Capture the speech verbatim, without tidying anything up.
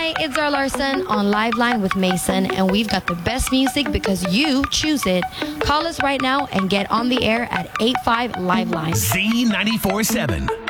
Hi, it's Zara Larson on Liveline with Mason, and we've got the best music because you choose it. Call us right now and get on the air at eight five Liveline. Z ninety-four seven.